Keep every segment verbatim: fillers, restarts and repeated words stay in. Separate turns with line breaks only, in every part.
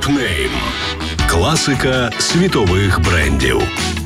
Name. Класика світових брендів.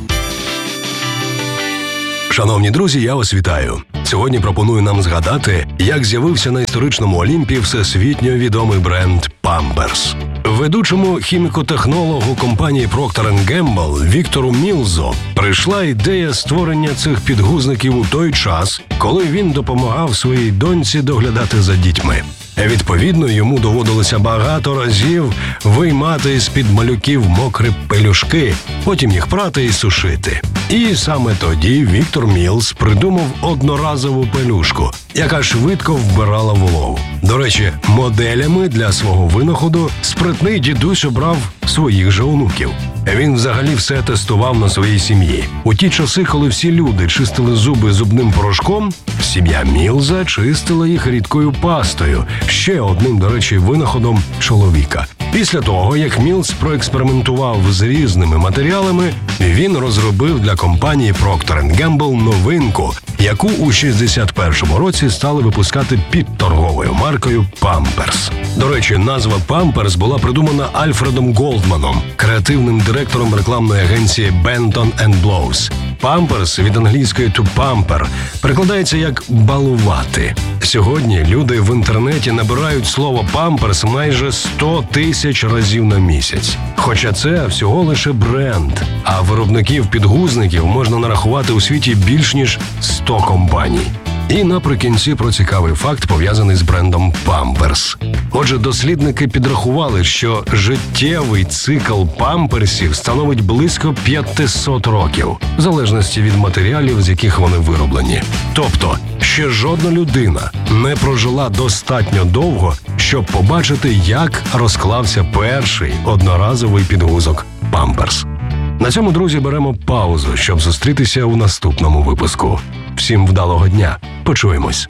Шановні друзі, я вас вітаю. Сьогодні пропоную нам згадати, як з'явився на історичному Олімпі всесвітньо відомий бренд Pampers. Ведучому хіміко-технологу компанії Procter енд Gamble Віктору Мілзу прийшла ідея створення цих підгузників у той час, коли він допомагав своїй доньці доглядати за дітьми. Відповідно, йому доводилося багато разів виймати з-під малюків мокрі пелюшки, потім їх прати і сушити. І саме тоді Віктор Мілз придумав одноразову пелюшку, яка швидко вбирала вологу. До речі, моделями для свого винаходу спритний дідусь обрав своїх же онуків. Він взагалі все тестував на своїй сім'ї. У ті часи, коли всі люди чистили зуби зубним порошком, сім'я Мілза чистила їх рідкою пастою, ще одним, до речі, винаходом чоловіка. Після того, як Мілз проекспериментував з різними матеріалами, він розробив для компанії Procter енд Gamble новинку, яку у шістдесят першому році стали випускати під торговою маркою Pampers. До речі, назва Pampers була придумана Альфредом Голдманом, креативним директором рекламної агенції Benton енд Blows. Pampers від англійської to pamper перекладається як «балувати». Сьогодні люди в інтернеті набирають слово «Pampers» майже сто тисяч разів на місяць. Хоча це всього лише бренд, а виробників підгузників можна нарахувати у світі більш ніж сто компаній. І наприкінці про цікавий факт, пов'язаний з брендом Pampers. Отже, дослідники підрахували, що життєвий цикл памперсів становить близько п'ятсот років, в залежності від матеріалів, з яких вони вироблені. Тобто, ще жодна людина не прожила достатньо довго, щоб побачити, як розклався перший одноразовий підгузок Pampers. На цьому, друзі, беремо паузу, щоб зустрітися у наступному випуску. Всім вдалого дня. Почуємось.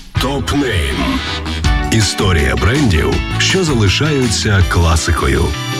Топ-нейм. Історія брендів, що залишаються класикою.